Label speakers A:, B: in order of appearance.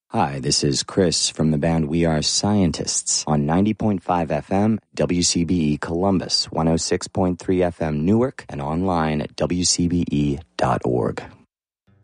A: Hi, this is Chris from the band We Are Scientists on 90.5 FM, WCBE Columbus, 106.3 FM Newark, and online at WCBE.org.